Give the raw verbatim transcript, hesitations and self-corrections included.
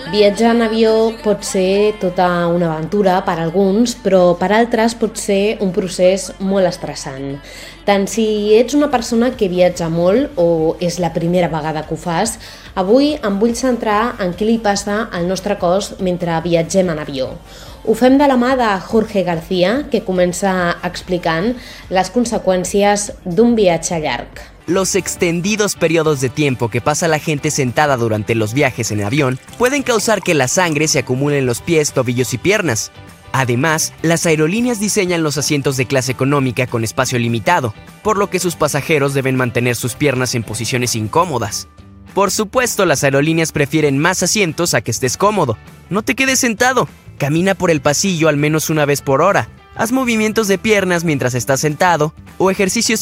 Viatjar en avió pot ser tota una aventura per a alguns, però per altres pot ser un procés molt estressant. Tant si ets una persona que viatja molt o és la primera vegada que ho fas, avui em vull centrar en què li passa al nostre cos mentre viatgem en avió. Ho fem de la mà de Jorge García, que comença explicant les conseqüències d'un viatge llarg. Los extendidos periodos de tiempo que pasa la gente sentada durante los viajes en avión pueden causar que la sangre se acumule en los pies, tobillos y piernas. Además, las aerolíneas diseñan los asientos de clase económica con espacio limitado, por lo que sus pasajeros deben mantener sus piernas en posiciones incómodas. Por supuesto, las aerolíneas prefieren más asientos a que estés cómodo. No te quedes sentado, camina por el pasillo al menos una vez por hora. Haz movimientos de piernas mientras estás sentado o ejercicios